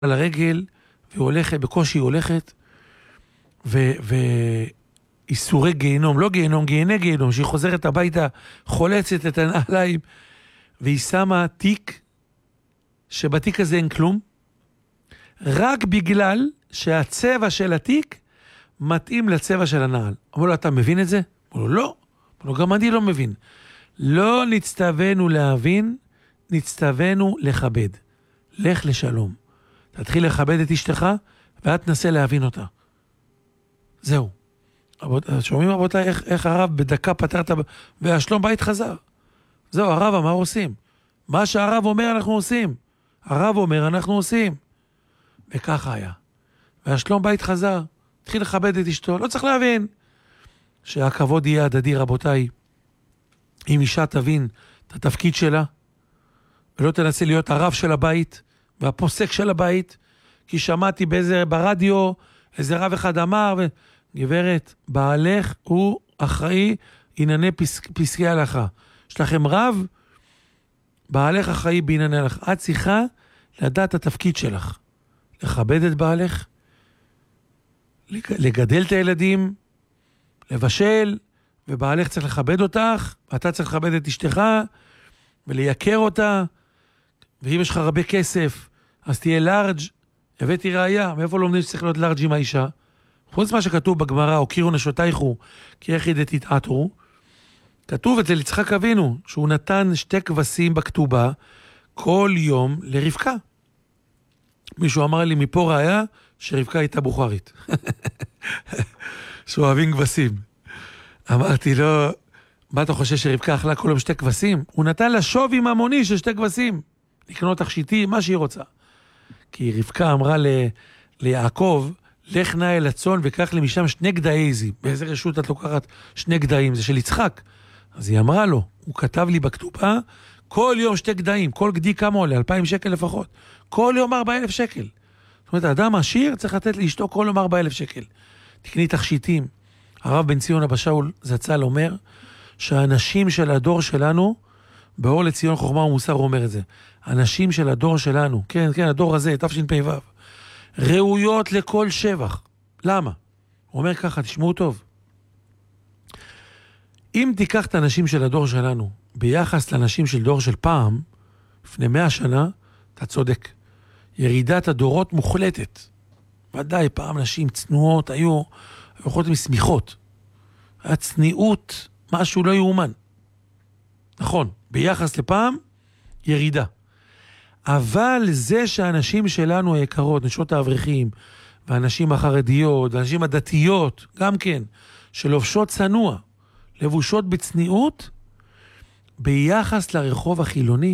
על הרגל, והולכת, בקושי הולכת, ואיסורי גיהנום, לא גיהנום, גיהנום, שהיא חוזרת הביתה, חולצת את הנעליים, והיא שמה תיק, שבתיק הזה אין כלום, רק בגלל שהצבע של התיק מתאים לצבע של הנעל. אמרו לו, אתה מבין את זה? אמרו לו, לא. אמרו לו, גם אני לא מבין. לא נצטווינו להבין, נצטווינו לכבד. לך לשלום. תתחיל לכבד את אשתך, ואת תנסה להבין אותה. זהו. שומעים רבותיי איך הרב בדקה פתרת, והשלום בית חזר. זהו, הרב, מה עושים? מה שהרב אומר אנחנו עושים. הרב אומר אנחנו עושים. וככה היה. והשלום בית חזר. התחיל לכבד את אשתו. לא צריך להבין שהכבוד יהיה הדדי רבותיי. אם אישה תבין את התפקיד שלה, ולא תנסה להיות הרב של הבית, והפוסק של הבית, כי שמעתי ברדיו, איזה רב אחד אמר, גברת, בעלך הוא אחראי ענייני פסקי הלכה. יש לכם רב, בעלך אחראי בענייני הלכה. את צריכה לדעת את התפקיד שלך. לכבד את בעלך, לגדל את הילדים, לבשל, ובעלך צריך לכבד אותך, ואתה צריך לכבד את אשתך, ולייקר אותה, ואם יש לך הרבה כסף, אז תהיה לארג'. הבאתי ראיה, מאיפה לומדים שצריך להיות לארג' עם האישה? חוץ מה שכתוב בגמרא, או קירו נשותייכו, כי איך ידעת תתעתרו, כתוב אצל יצחק אבינו, שהוא נתן 2 כבשים בכתובה, כל יום לרבקה. מישהו אמר לי מפה ראיה, שרבקה הייתה בוכרית. שאוהבים כבשים. אמרתי לו, מה אתה חושב שרבקה אכלה כל יום 2 כבשים? הוא נתן לה שווי ממוני של 2 כבשים. לקנות תכשיטים, מה שהיא רוצה. כי רבקה אמרה ליעקב, לך נא אל הצאן וקח לי משם 2 גדאי עזים. באיזה רשות את לוקחת 2 גדאים? זה של יצחק. אז היא אמרה לו, הוא כתב לי בכתובה, כל יום 2 גדאים, כל גדי כמה עולה? 2,000 שקל לפחות. כל יום 4,000 שקל. זאת אומרת, האדם עשיר צריך לתת לאשתו כל יום 4,000 שקל. תקני תכשיטים. הרב בן ציון אבא שאול זצ"ל אומר, שהאנשים של הדור שלנו, באור לציון חוכמה ומוסר הוא אומר את זה, אנשים של הדור שלנו, כן, הדור הזה, תשפ"ו, ראויות לכל שבח. למה? הוא אומר ככה, תשמעו טוב. אם תיקח את האנשים של הדור שלנו, ביחס לאנשים של דור של פעם, לפני 100 שנה, אתה צודק. ירידת הדורות מוחלטת. ודאי, פעם נשים צנועות היו יכולות מסמיכות. הצניעות, משהו לא יאומן. נכון, ביחס לפעם, ירידה. אבל זה שהאנשים שלנו היקרות, נשות האברכים, והאנשים החרדיות, והאנשים הדתיות, גם כן, שלובשות צנוע, לבושות בצניעות, ביחס לרחוב החילוני,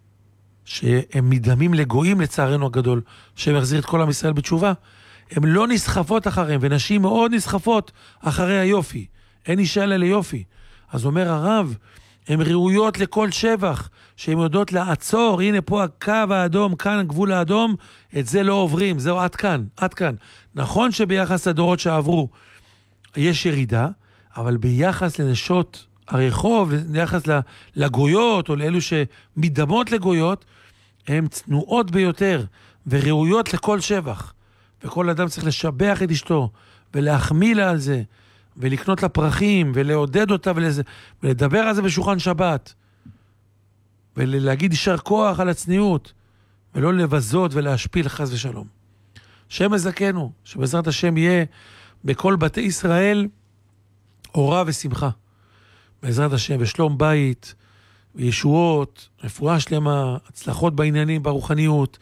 שהם מדמים לגויים לצערנו הגדול, שהם החזיר את כל עם ישראל בתשובה, הם לא נסחפות אחריהם, ונשים מאוד נסחפות אחרי היופי. אין אישה אלא ליופי. אז אומר הרב, הן ראויות לכל שבח, שהן יודעות לעצור, הנה פה הקו האדום, כאן הגבול האדום, את זה לא עוברים, זהו עד כאן, עד כאן. נכון שביחס לדורות שעברו יש ירידה, אבל ביחס לנשות הרחוב, ביחס לגויות, או לאלו שמדמות לגויות, הן צנועות ביותר, וראויות לכל שבח. וכל אדם צריך לשבח את אשתו, ולהחמיא לה על זה, ולקנות לה פרחים, ולעודד אותה, ולדבר על זה בשולחן שבת, ולהגיד יישר כוח על הצניעות, ולא לבזות ולהשפיל חס ושלום. שם מזכנו, שבעזרת השם יהיה בכל בתי ישראל אורה ושמחה. בעזרת השם, ושלום בית, וישועות, רפואה שלמה, הצלחות בעניינים, ברוחניות,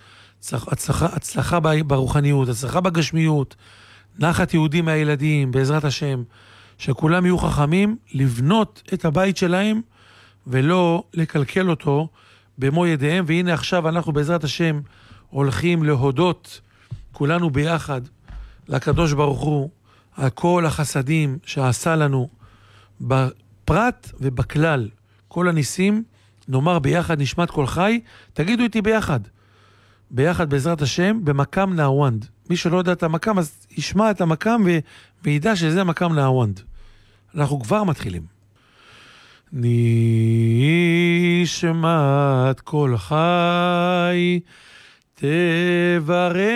הצלחה ברוחניות, הצלחה בגשמיות, נחת יהודים מהילדים, בעזרת השם, שכולם יהיו חכמים לבנות את הבית שלהם, ולא לקלקל אותו במו ידיהם. והנה עכשיו אנחנו בעזרת השם הולכים להודות כולנו ביחד לקדוש ברוך הוא על כל החסדים שעשה לנו בפרט ובכלל. כל הניסים נאמר ביחד נשמת כל חי, תגידו איתי ביחד. ביחד בעזרת השם במקם נהוונד. מי שלא יודע את המקם אז ישמע את המקם וידע שזה מקם נהוונד. אנחנו כבר מתחילים. נשמת כל חי תברך